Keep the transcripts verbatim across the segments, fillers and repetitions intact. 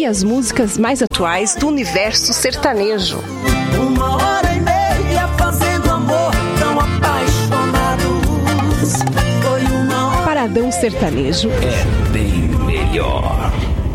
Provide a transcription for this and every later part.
e as músicas mais atuais do universo sertanejo. Uma hora e meia fazendo amor, tão apaixonados. Foi uma hora... Paradão Sertanejo é bem melhor.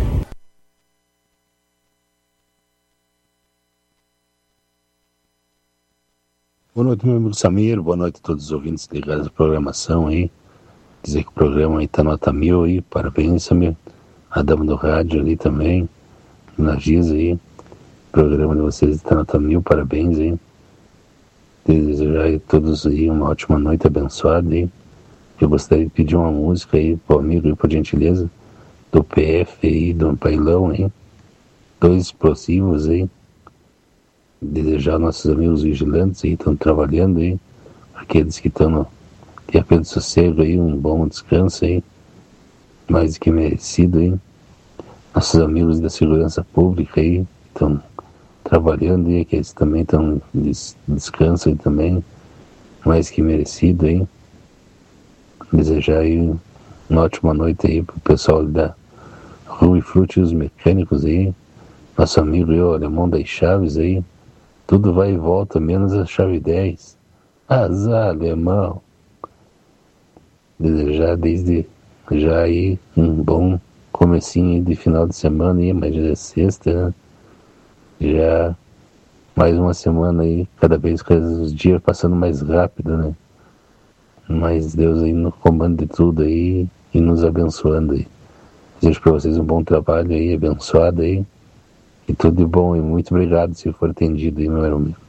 Boa noite, meu amigo Samir, boa noite a todos os ouvintes ligados à programação aí. Dizer que o programa aí tá nota mil aí, parabéns, Samir. A dama do rádio ali também, na Giza aí. O programa de vocês está nota mil, parabéns aí. Desejar a todos aí uma ótima noite abençoada aí. Eu gostaria de pedir uma música aí pro amigo aí, por gentileza, do P F aí, do Pailão aí. Dois explosivos aí. Desejar nossos amigos vigilantes aí, estão trabalhando aí, aqueles que estão no dia de sossego aí, um bom descanso aí, mais que merecido aí. Nossos amigos da segurança pública aí, estão trabalhando aí, aqueles também estão des- descanso aí também, mais que merecido aí. Desejar aí uma ótima noite aí pro pessoal da Rui Frute e os mecânicos aí, nosso amigo aí, o Alemão das Chaves aí. Tudo vai e volta, menos a chave dez. Azar, alemão. Desejar desde já aí um bom comecinho de final de semana aí, mas já é sexta, né? Já mais uma semana aí, cada vez com os dias passando mais rápido, né? Mas Deus aí no comando de tudo aí e nos abençoando aí. Desejo para vocês um bom trabalho aí, abençoado aí. E tudo de bom, e muito obrigado se for atendido aí, meu amigo.